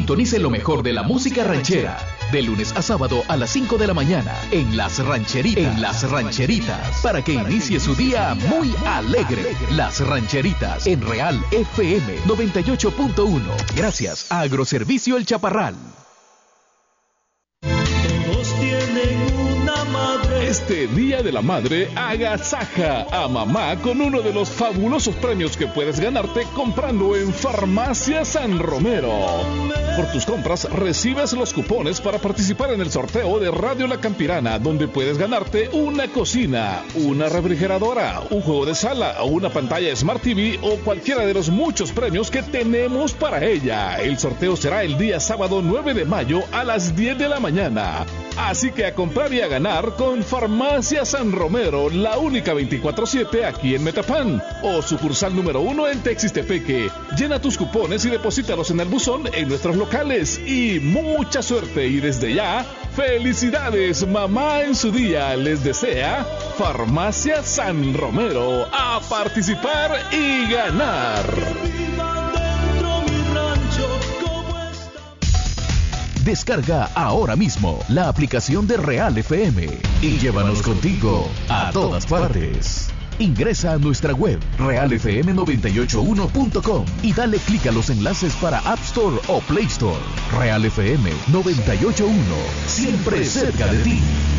Sintonice lo mejor de la música ranchera. De lunes a sábado a las 5 de la mañana en Las Rancheritas. Para que inicie su día muy alegre. Las Rancheritas en Real FM 98.1. Gracias a Agroservicio El Chaparral. Todos tienen una madre. Este Día de la Madre, agasaja a mamá con uno de los fabulosos premios que puedes ganarte comprando en Farmacia San Romero. Por tus compras recibes los cupones para participar en el sorteo de Radio La Campirana, donde puedes ganarte una cocina, una refrigeradora, un juego de sala, una pantalla Smart TV o cualquiera de los muchos premios que tenemos para ella. El sorteo será el día sábado 9 de mayo a las 10 de la mañana. Así que a comprar y a ganar con Farmacia San Romero, la única 24/7 aquí en Metapán, o sucursal número 1 en Texistepeque. Llena tus cupones y deposítalos en el buzón en nuestros locales. Y mucha suerte, y desde ya, felicidades, mamá en su día. Les desea Farmacia San Romero. A participar y ganar. Descarga ahora mismo la aplicación de Real FM y llévanos contigo a todas partes. Ingresa a nuestra web realfm981.com y dale clic a los enlaces para App Store o Play Store. Real FM 981, siempre cerca de ti.